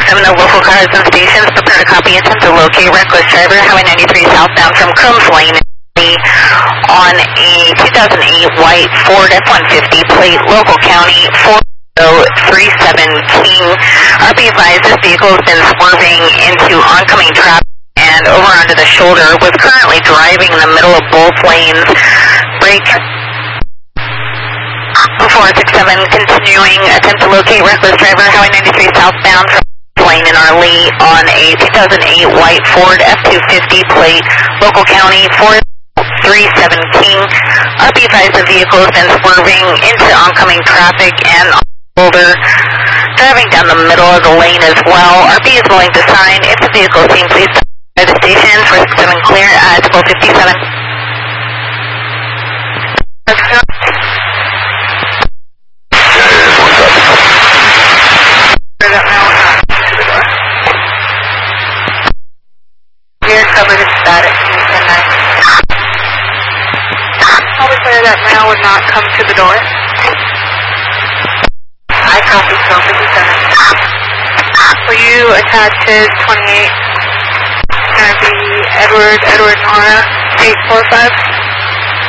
467 of local cars and stations, prepare to copy attempt to locate reckless driver, Highway 93 southbound from Crooms Lane on a 2008 white Ford F-150 plate, local county 40317. RP advised this vehicle has been swerving into oncoming traffic and over onto the shoulder, was currently driving in the middle of both lanes. Brake 467, continuing attempt to locate reckless driver, Highway 93 southbound from lane in our Lee on a 2008 white Ford F-250 plate, local county 40317. RP advised the vehicle has been swerving into oncoming traffic and on the shoulder, driving down the middle of the lane as well. RP is willing to sign. If the vehicle is seen, please stop by the station. 467 clear at 1257. You're covered in static. I'll be clear that mail would not come to the door. I copy 1257. Will you attach his 28? It's going to be Edward Nora 845.